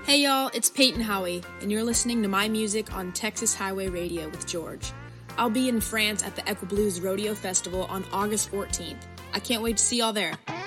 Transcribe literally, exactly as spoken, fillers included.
Hey y'all, it's Peyton Howie, and you're listening to my music on Texas Highway Radio with George. I'll be in France at the Equiblues Rodeo Festival on August fourteenth. I can't wait to see y'all there.